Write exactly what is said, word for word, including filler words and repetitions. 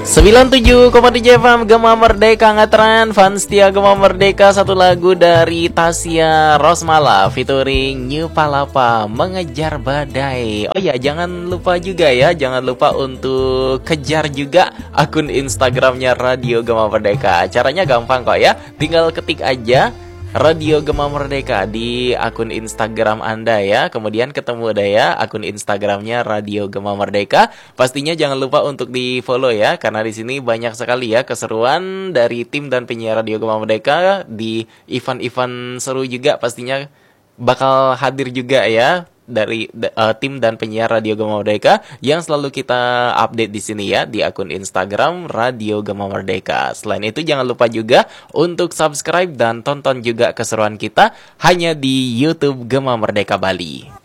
sembilan puluh tujuh koma tujuh F M Gema Merdeka ngetren, fans setia Gema Merdeka. Satu lagu dari Tasya Rosmala featuring New Palapa, Mengejar Badai. Oh ya, jangan lupa juga ya, jangan lupa untuk kejar juga akun Instagramnya Radio Gema Merdeka. Caranya gampang kok ya, tinggal ketik aja Radio Gema Merdeka di akun Instagram Anda ya. Kemudian ketemu deh ya akun Instagramnya Radio Gema Merdeka. Pastinya jangan lupa untuk di follow ya, karena di sini banyak sekali ya keseruan dari tim dan penyiar Radio Gema Merdeka. Di event-event seru juga pastinya bakal hadir juga ya dari uh, tim dan penyiar Radio Gema Merdeka yang selalu kita update di sini ya di akun Instagram Radio Gema Merdeka. Selain itu jangan lupa juga untuk subscribe dan tonton juga keseruan kita hanya di YouTube Gema Merdeka Bali.